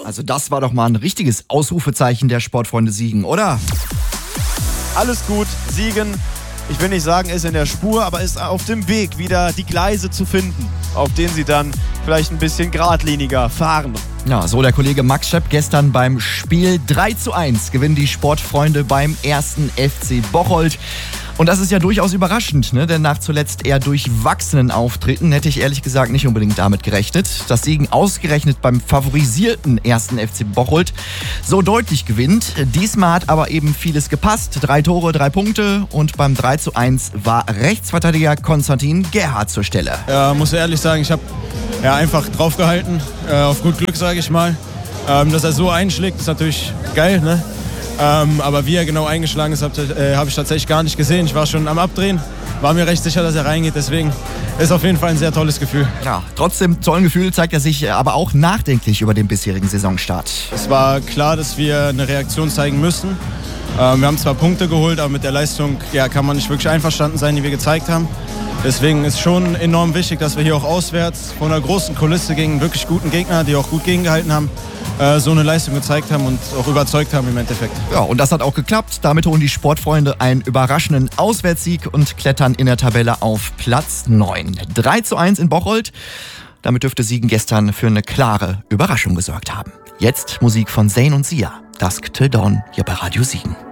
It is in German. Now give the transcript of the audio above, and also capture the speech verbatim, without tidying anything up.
Also das war doch mal ein richtiges Ausrufezeichen der Sportfreunde Siegen, oder? Alles gut, Siegen, ich will nicht sagen, ist in der Spur, aber ist auf dem Weg, wieder die Gleise zu finden, auf denen sie dann vielleicht ein bisschen geradliniger fahren. Ja, so der Kollege Max Schepp gestern beim Spiel drei zu eins gewinnen die Sportfreunde beim ersten F C Bocholt. Und das ist ja durchaus überraschend, ne? Denn nach zuletzt eher durchwachsenen Auftritten hätte ich ehrlich gesagt nicht unbedingt damit gerechnet, dass Siegen ausgerechnet beim favorisierten ersten F C Bocholt so deutlich gewinnt. Diesmal hat aber eben vieles gepasst. Drei Tore, drei Punkte und beim drei zu eins war Rechtsverteidiger Konstantin Gerhardt zur Stelle. Ja, muss ehrlich sagen, ich habe ja, einfach draufgehalten, äh, auf gut Glück sage ich mal. Ähm, dass er so einschlägt, ist natürlich geil, ne? Ähm, aber wie er genau eingeschlagen ist, habe äh, hab ich tatsächlich gar nicht gesehen. Ich war schon am Abdrehen, war mir recht sicher, dass er reingeht. Deswegen ist auf jeden Fall ein sehr tolles Gefühl. Ja, trotzdem tollen Gefühl zeigt er sich aber auch nachdenklich über den bisherigen Saisonstart. Es war klar, dass wir eine Reaktion zeigen müssen. Ähm, wir haben zwar Punkte geholt, aber mit der Leistung ja, kann man nicht wirklich einverstanden sein, die wir gezeigt haben. Deswegen ist schon enorm wichtig, dass wir hier auch auswärts vor einer großen Kulisse gegen einen wirklich guten Gegner, die auch gut gegengehalten haben, so eine Leistung gezeigt haben und auch überzeugt haben im Endeffekt. Ja, und das hat auch geklappt. Damit holen die Sportfreunde einen überraschenden Auswärtssieg und klettern in der Tabelle auf Platz neun. drei zu eins in Bocholt. Damit dürfte Siegen gestern für eine klare Überraschung gesorgt haben. Jetzt Musik von Zayn und Sia. Dusk Till Dawn hier bei Radio Siegen.